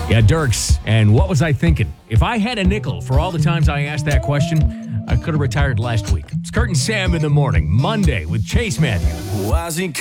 Yeah, Dirks. And what was I thinking? If I had a nickel for all the times I asked that question, I could have retired last week. It's Kurt and Sam in the morning, Monday with Chase Matthews.